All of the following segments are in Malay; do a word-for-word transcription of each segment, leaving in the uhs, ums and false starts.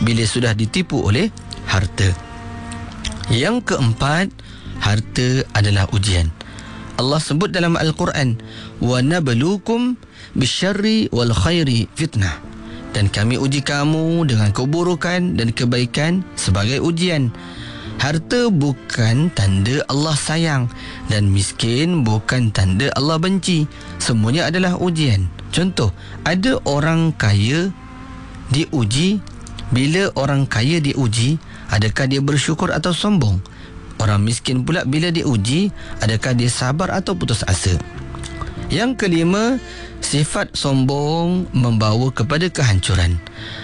bila sudah ditipu oleh harta. Yang keempat, harta adalah ujian. Allah sebut dalam Al-Quran, wa nabluukum bisyarri wal khairi fitnah, dan kami uji kamu dengan keburukan dan kebaikan sebagai ujian. Harta bukan tanda Allah sayang, dan miskin bukan tanda Allah benci. Semuanya adalah ujian. Contoh, ada orang kaya diuji. Bila orang kaya diuji, adakah dia bersyukur atau sombong? Orang miskin pula bila diuji, adakah dia sabar atau putus asa? Yang kelima, sifat sombong membawa kepada kehancuran.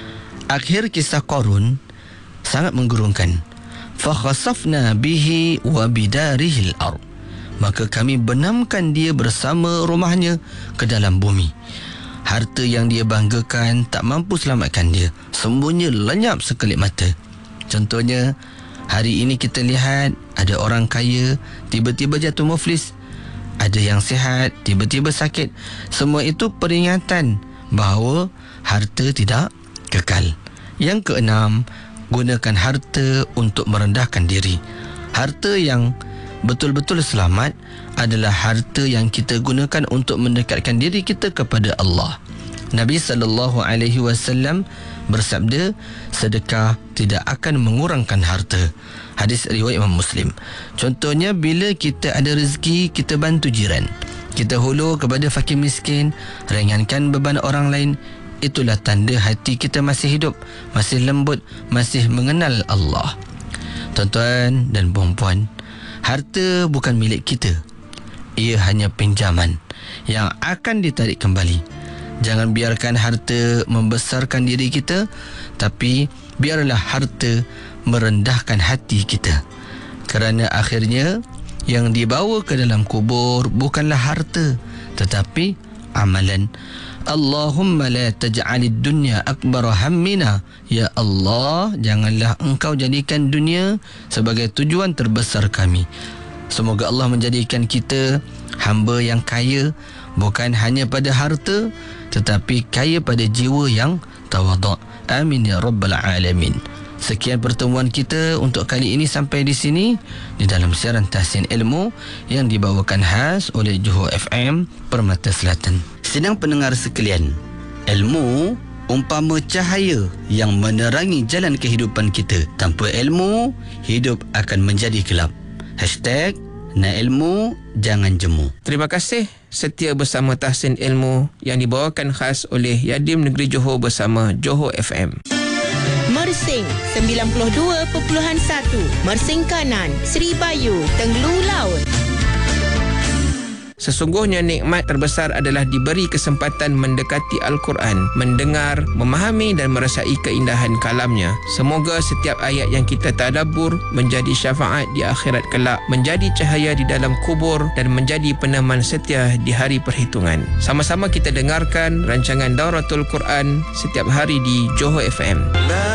Akhir kisah Qarun sangat menggurungkan. Fakhasafna bihi wa bidarihil ard, maka kami benamkan dia bersama rumahnya ke dalam bumi. Harta yang dia banggakan tak mampu selamatkan dia. Semuanya lenyap sekelip mata. Contohnya, hari ini kita lihat ada orang kaya tiba-tiba jatuh muflis, ada yang sihat tiba-tiba sakit. Semua itu peringatan bahawa harta tidak kekal. Yang keenam, gunakan harta untuk merendahkan diri. Harta yang betul-betul selamat adalah harta yang kita gunakan untuk mendekatkan diri kita kepada Allah. Nabi sallallahu alaihi wasallam bersabda, sedekah tidak akan mengurangkan harta. Hadis riwayat Imam Muslim. Contohnya, bila kita ada rezeki, kita bantu jiran, kita hulur kepada fakir miskin, ringankan beban orang lain. Itulah tanda hati kita masih hidup, masih lembut, masih mengenal Allah. Tuan-tuan dan puan-puan, harta bukan milik kita. Ia hanya pinjaman yang akan ditarik kembali. Jangan biarkan harta membesarkan diri kita, tapi biarlah harta merendahkan hati kita. Kerana akhirnya yang dibawa ke dalam kubur bukanlah harta, tetapi amalan. Allahumma la taj'alid dunya akbar hammina. Ya Allah, janganlah engkau jadikan dunia sebagai tujuan terbesar kami. Semoga Allah menjadikan kita hamba yang kaya, bukan hanya pada harta, tetapi kaya pada jiwa yang tawaduk. Amin ya rabbal alamin. Sekian pertemuan kita untuk kali ini sampai di sini di dalam siaran Tahsin Ilmu yang dibawakan khas oleh Johor F M Permata Selatan. Sedang pendengar sekalian, ilmu umpama cahaya yang menerangi jalan kehidupan kita. Tanpa ilmu, hidup akan menjadi gelap. Hashtag nak ilmu, jangan jemu. Terima kasih setia bersama Tahsin Ilmu yang dibawakan khas oleh Yadim Negeri Johor bersama Johor F M. Mersing sembilan puluh dua perpuluhan satu, Mersing Kanan, Seri Bayu, Tenglu Laut. Sesungguhnya nikmat terbesar adalah diberi kesempatan mendekati Al-Quran, mendengar, memahami dan merasai keindahan kalamnya. Semoga setiap ayat yang kita tadabbur menjadi syafaat di akhirat kelak, menjadi cahaya di dalam kubur dan menjadi peneman setia di hari perhitungan. Sama-sama kita dengarkan rancangan Dauratul Quran setiap hari di Johor F M.